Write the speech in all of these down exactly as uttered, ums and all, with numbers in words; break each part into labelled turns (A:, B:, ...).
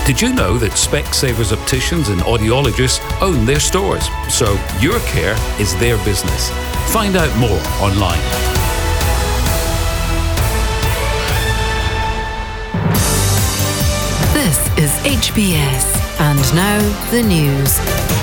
A: Did you know that Specsavers opticians and audiologists own their stores? So your care is their business. Find out more online.
B: This is H B S, and now the news.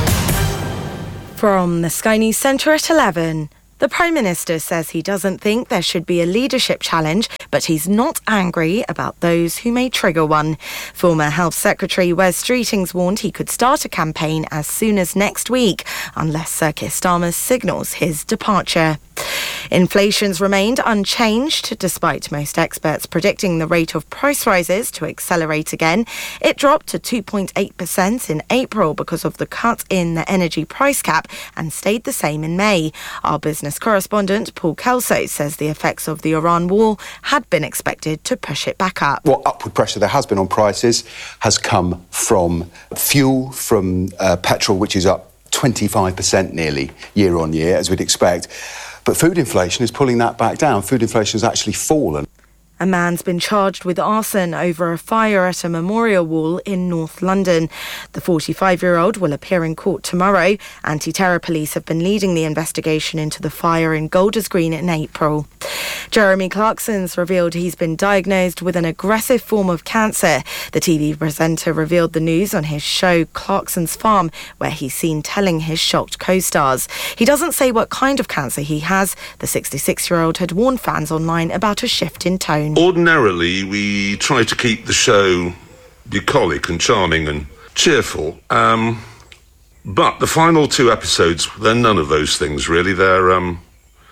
C: From the Sky News Centre at eleven. The Prime Minister says he doesn't think there should be a leadership challenge, but he's not angry about those who may trigger one. Former Health Secretary Wes Streetings warned he could start a campaign as soon as next week, unless Sir Keir Starmer signals his departure. Inflation's remained unchanged, despite most experts predicting the rate of price rises to accelerate again. It dropped to two point eight percent in April because of the cut in the energy price cap and stayed the same in May. Our business correspondent Paul Kelso says the effects of the Iran war had been expected to push it back up.
D: What upward pressure there has been on prices has come from fuel, from uh, petrol, which is up twenty-five percent nearly year on year, as we'd expect. But food inflation is pulling that back down. Food inflation has actually fallen.
C: A man's been charged with arson over a fire at a memorial wall in North London. The forty-five-year-old will appear in court tomorrow. Anti-terror police have been leading the investigation into the fire in Golders Green in April. Jeremy Clarkson's revealed he's been diagnosed with an aggressive form of cancer. The T V presenter revealed the news on his show Clarkson's Farm, where he's seen telling his shocked co-stars. He doesn't say what kind of cancer he has. The sixty-six-year-old had warned fans online about a shift in tone.
E: Ordinarily, we try to keep the show bucolic and charming and cheerful. Um, but the final two episodes, they're none of those things, really. They're, um,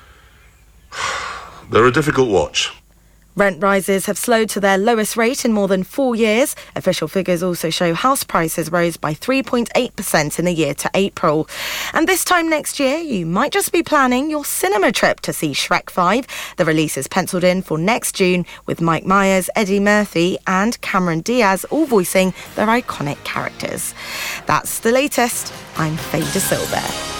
E: they're a difficult watch.
C: Rent rises have slowed to their lowest rate in more than four years. Official figures also show house prices rose by three point eight percent in the year to April. And this time next year, you might just be planning your cinema trip to see Shrek five. The release is penciled in for next June, with Mike Myers, Eddie Murphy and Cameron Diaz all voicing their iconic characters. That's the latest. I'm Faye De Silva.